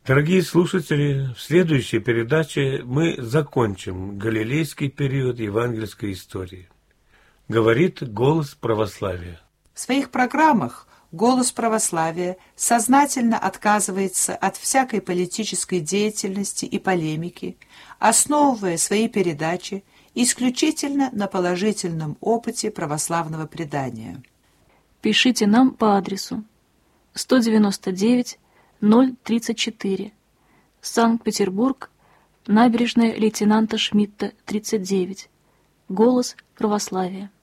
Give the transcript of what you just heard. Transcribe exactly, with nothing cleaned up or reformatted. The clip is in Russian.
Дорогие слушатели, в следующей передаче мы закончим галилейский период евангельской истории. Говорит «Голос православия». В своих программах «Голос православия» сознательно отказывается от всякой политической деятельности и полемики, основывая свои передачи исключительно на положительном опыте православного предания. Пишите нам по адресу сто девяносто девять ноль тридцать четыре, Санкт-Петербург, набережная лейтенанта Шмидта, тридцать девять. Голос православия.